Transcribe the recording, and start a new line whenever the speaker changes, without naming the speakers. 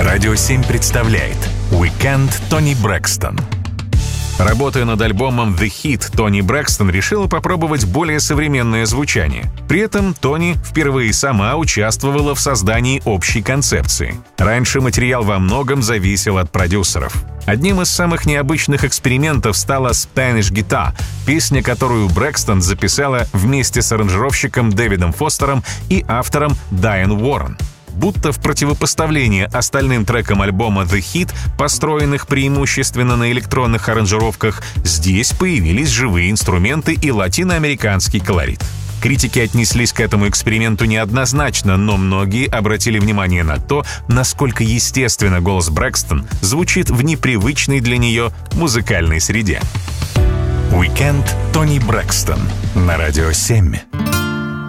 Радио 7 представляет «Уикенд Тони Брэкстон». Работая над альбомом «The Hit», Тони Брэкстон решила попробовать более современное звучание. При этом Тони впервые сама участвовала в создании общей концепции. Раньше материал во многом зависел от продюсеров. Одним из самых необычных экспериментов стала «Spanish Guitar», песня, которую Брэкстон записала вместе с аранжировщиком Дэвидом Фостером и автором Дайан Уоррен. Будто в противопоставление остальным трекам альбома «The Hit», построенных преимущественно на электронных аранжировках, здесь появились живые инструменты и латиноамериканский колорит. Критики отнеслись к этому эксперименту неоднозначно, но многие обратили внимание на то, насколько естественно голос Брэкстон звучит в непривычной для нее музыкальной среде. «Уикенд Тони Брэкстон» на Радио 7.